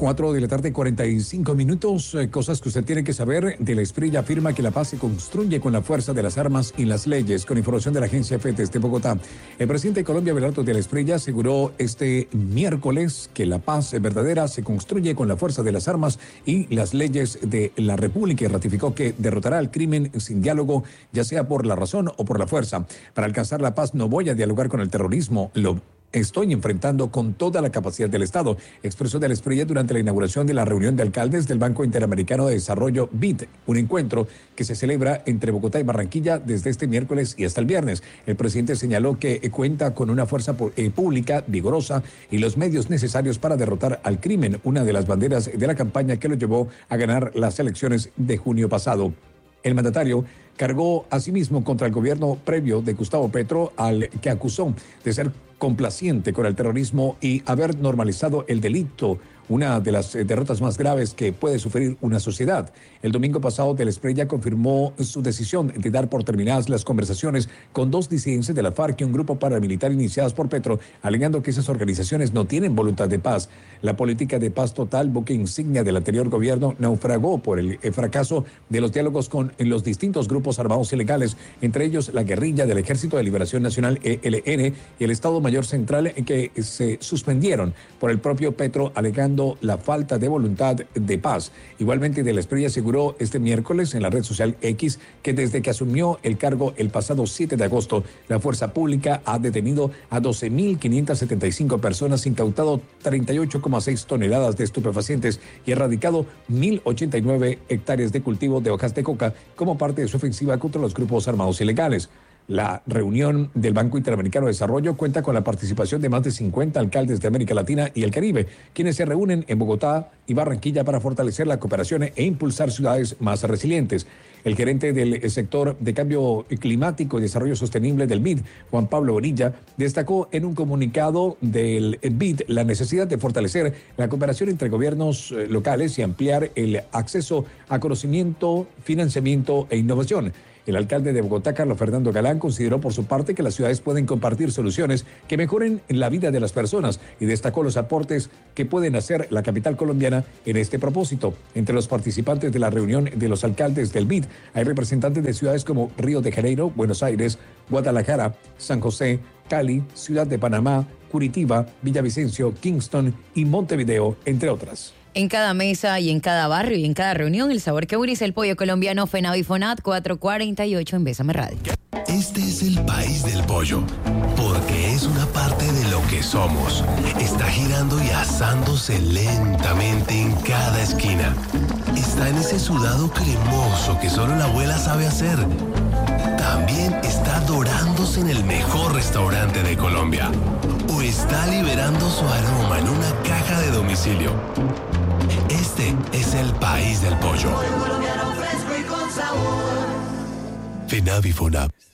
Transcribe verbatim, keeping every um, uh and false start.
cuatro de la tarde, cuarenta y cinco minutos. Eh, cosas que usted tiene que saber. De la Espriella afirma que la paz se construye con la fuerza de las armas y las leyes. Con información de la agencia F E T E S de Bogotá. El presidente de Colombia, Abelardo de la Espriella, aseguró este miércoles que la paz verdadera se construye con la fuerza de las armas y las leyes de la República, y ratificó que derrotará al crimen sin diálogo, ya sea por la razón o por la fuerza. Para alcanzar la paz no voy a dialogar con el terrorismo, lo estoy enfrentando con toda la capacidad del Estado, expresó de la Espriella durante la inauguración de la reunión de alcaldes del Banco Interamericano de Desarrollo B I D, un encuentro que se celebra entre Bogotá y Barranquilla desde este miércoles y hasta el viernes. El presidente señaló que cuenta con una fuerza pública vigorosa y los medios necesarios para derrotar al crimen, una de las banderas de la campaña que lo llevó a ganar las elecciones de junio pasado. El mandatario cargó asimismo contra el gobierno previo de Gustavo Petro, al que acusó de ser complaciente con el terrorismo y haber normalizado el delito, una de las derrotas más graves que puede sufrir una sociedad. El domingo pasado, de la Espriella confirmó su decisión de dar por terminadas las conversaciones con dos disidencias de la FARC y un grupo paramilitar iniciadas por Petro, alegando que esas organizaciones no tienen voluntad de paz. La política de paz total, buque insignia del anterior gobierno, naufragó por el fracaso de los diálogos con los distintos grupos armados ilegales, entre ellos la guerrilla del Ejército de Liberación Nacional E L N y el Estado Mayor Central, que se suspendieron por el propio Petro, alegando la falta de voluntad de paz. Igualmente, de la Espriella aseguró este miércoles en la red social X que desde que asumió el cargo el pasado siete de agosto, la fuerza pública ha detenido a doce mil quinientas setenta y cinco personas, incautado treinta y ocho coma seis toneladas de estupefacientes y erradicado mil ochenta y nueve hectáreas de cultivo de hojas de coca como parte de su ofensiva contra los grupos armados ilegales. La reunión del Banco Interamericano de Desarrollo cuenta con la participación de más de cincuenta alcaldes de América Latina y el Caribe, quienes se reúnen en Bogotá y Barranquilla para fortalecer la cooperación e impulsar ciudades más resilientes. El gerente del sector de cambio climático y desarrollo sostenible del B I D, Juan Pablo Bonilla, destacó en un comunicado del B I D la necesidad de fortalecer la cooperación entre gobiernos locales y ampliar el acceso a conocimiento, financiamiento e innovación. El alcalde de Bogotá, Carlos Fernando Galán, consideró por su parte que las ciudades pueden compartir soluciones que mejoren la vida de las personas y destacó los aportes que pueden hacer la capital colombiana en este propósito. Entre los participantes de la reunión de los alcaldes del B I D hay representantes de ciudades como Río de Janeiro, Buenos Aires, Guadalajara, San José, Cali, Ciudad de Panamá, Curitiba, Villavicencio, Kingston y Montevideo, entre otras. En cada mesa y en cada barrio y en cada reunión, el sabor que une es el pollo colombiano. FENAVI y FONAT, cuatro cuarenta y ocho en Bésame Radio. Este es el país del pollo, porque es una parte de lo que somos. Está girando y asándose lentamente en cada esquina. Está en ese sudado cremoso que solo la abuela sabe hacer. También está dorándose en el mejor restaurante de Colombia. O está liberando su aroma en una caja de domicilio. Este es el país del pollo. FENAVI y FONAT.